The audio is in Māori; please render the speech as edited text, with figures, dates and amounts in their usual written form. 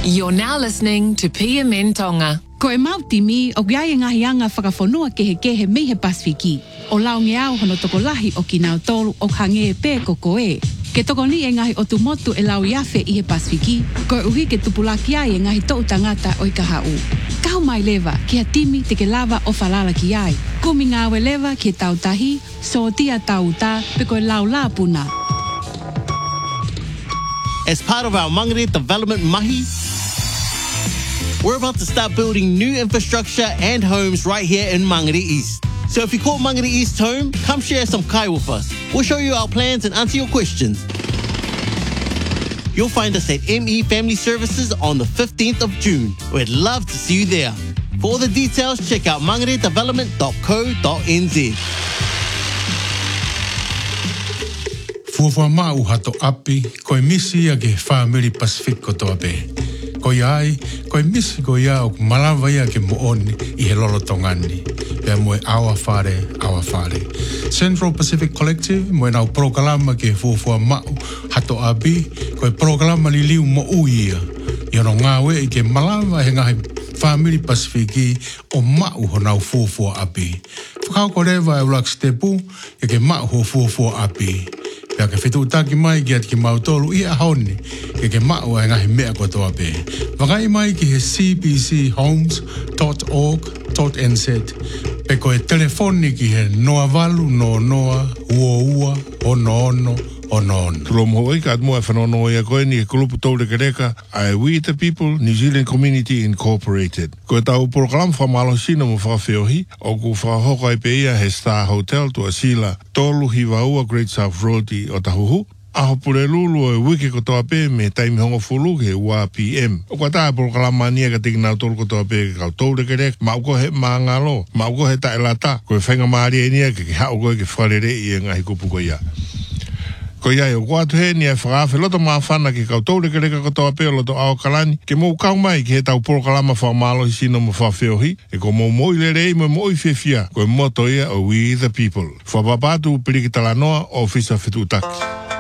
You're now listening to PMN Tonga. Ko e mautimi o kia e ngahi anga whakafonua kehe me he Pasifiki. O lao nge au hono toko lahi o ki nao tolu o hange e pē koko e. Ke toko ni e ngahi o tu motu e lau iafe i he Pasifiki, ko e uhi ke tupulaki ai e ngahi tou tangata o i ka hau. Kau mai lewa ki a timi te ke lava o falala ki ai. Kumi ngāwe lewa ki e tau tahi, so tia tau ta, pe ko e lau la puna. As part of our Mangere Development Mahi, we're about to start building new infrastructure and homes right here in Mangere East. So if you call Mangere East home, come share some kai with us. We'll show you our plans and answer your questions. You'll find us at ME Family Services on the 15th of June. We'd love to see you there. For all the details, check out mangeredevelopment.co.nz. Fuafua mau hato api, koe misi a ke Family Pacific kotoa pe. Koe ai, koe misi koe ia o malawa ia ke mooni I he lolo tongani. Pea moe awa whare. Central Pacific Collective, moe nau prokalama ke fuafua mau hato api, koe prokalama li liu mo uia. Iono ngawe I ke malawa he ngahi Family Pacific o mau ho nau fuafua api. Whakau korewa e ulak stepu, e ke mau ho fuafua api. Pea ke whetu utaki mai ki ati ki mautolu I a haoni ke mau e ngahi mea kotoa pe. Wakai mai ki he cbchomes.org.nz pe ko e telefoni ki he noa walu, noa, ua, ono. Tolo moho ika at moa whanono ia koe ni e kulupu tau reka reka ai We the People New Zealand Community Incorporated. Ko e tau program whamalo sina mo whawhewhi o ku whahoko ai pe ia he Star Hotel to Asila tolu hiwaua Great South Road I o tahuhu. Aho pure lulu e wiki kotoa pe me taimi hongo fulu ke ua PM. O kwa taa proklama nia ka tiki nao tolu kotoa pe kau tau reke reka ma uko he maangalo, ma uko he tae lata. Ko e whenga maari e nia ke hao koe ke wharere I e ngahi kupu ko ia. Ko ia o kuatu he ni e whakawhi loto maawhana ki kau tau reka kotoa pe loto ao kalani ke mou kau mai ki he tau proklama whamalo hi sino mo whawhewhi e ko mou moi lerei mo moi whiwhia ko e moto ia o We the People. Whapapatu piriki talanoa o Fisa Whitu Taki.